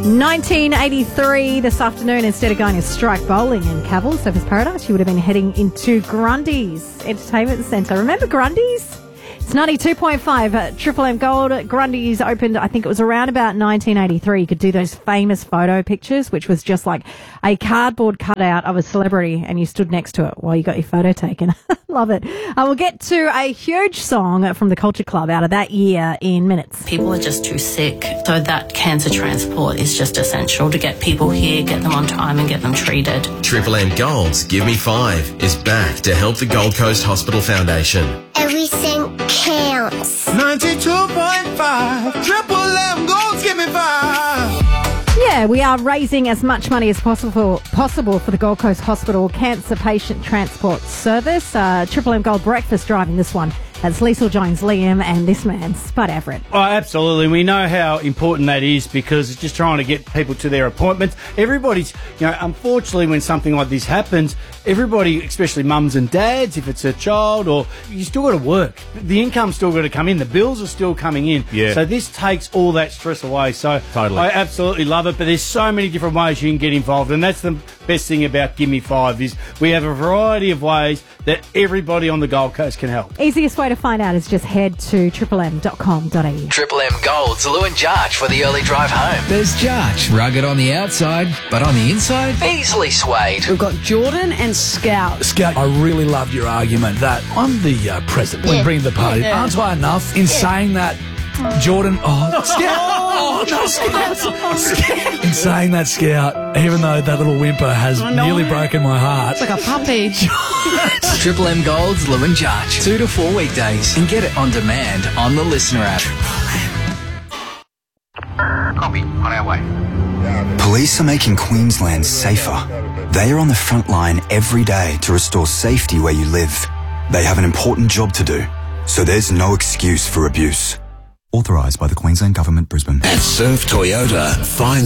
1983 this afternoon, instead of going to strike bowling in Cavill, Surfers Paradise, you would have been heading into Grundy's Entertainment Centre. Remember Grundy's? It's 92.5 Triple M Gold. Grundy's opened, I think it was around about 1983. You could do those famous photo pictures, which was just like a cardboard cutout of a celebrity, and you stood next to it while you got your photo taken. Love it. We'll get to a huge song from the Culture Club out of that year in minutes. People are just too sick, so that cancer transport is just essential to get people here, get them on time and get them treated. Triple M Gold's Give Me 5 is back to help the Gold Coast Hospital Foundation. Everything counts. 92.5 Triple M Gold's Give Me 5. Yeah, we are raising as much money as possible for the Gold Coast Hospital Cancer Patient Transport Service. Triple M Gold Breakfast driving this one. That's Liesl Jones, Liam, and this man, Spud Everett. Oh, absolutely. We know how important that is because it's just trying to get people to their appointments. Everybody's, unfortunately, when something like this happens, everybody, especially mums and dads, if it's a child, or you still got to work. The income's still got to come in. The bills are still coming in. Yeah. So this takes all that stress away. So Totally. I absolutely love it. But there's so many different ways you can get involved. And that's the best thing about Give Me 5 is we have a variety of ways that everybody on the Gold Coast can help. Easiest way to find out is just head to triplem.com.au. Triple M Gold's Lou and Jarch for the early drive home. There's Jarch, rugged on the outside, but on the inside, easily swayed. We've got Jordan and Scout. Scout, I really loved your argument that I'm the president. We bring the party. Yeah. Aren't I enough in saying that? Jordan, Scout, no, Scout. In saying that, Scout, even though that little whimper has nearly broken my heart. It's like a puppy. Triple M Gold's Lou and Jarch, 2 to 4 weekdays, and get it on demand on the Listener app. Copy, on our way. Police are making Queensland safer. They are on the front line every day to restore safety where you live. They have an important job to do, so there's no excuse for abuse. Authorised by the Queensland Government, Brisbane. At Surf Toyota, find